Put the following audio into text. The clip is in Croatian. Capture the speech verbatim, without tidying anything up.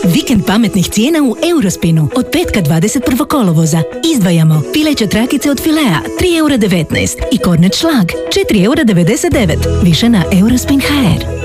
Vikend pametnih cijena u Eurospinu od petka dvadeset prvog kolovoza. Izdvajamo pileće trakice od Filea tri eura devetnaest i kornet šlag četiri eura devedeset devet. Više na eurospin tačka h r.